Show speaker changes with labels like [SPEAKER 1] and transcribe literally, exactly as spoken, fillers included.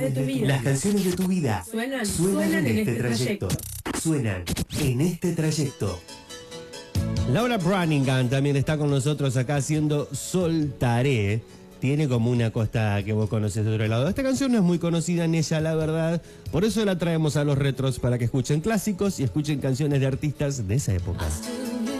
[SPEAKER 1] De tu vida.
[SPEAKER 2] Las canciones de tu vida
[SPEAKER 1] Suenan,
[SPEAKER 2] suenan,
[SPEAKER 1] suenan
[SPEAKER 2] en, este trayecto. Suenan en este trayecto. Laura Branigan también está con nosotros acá haciendo Soltaré. Tiene como una costa que vos conoces de otro lado. Esta canción no es muy conocida en ella, la verdad. Por eso la traemos a los retros para que escuchen clásicos y escuchen canciones de artistas de esa época.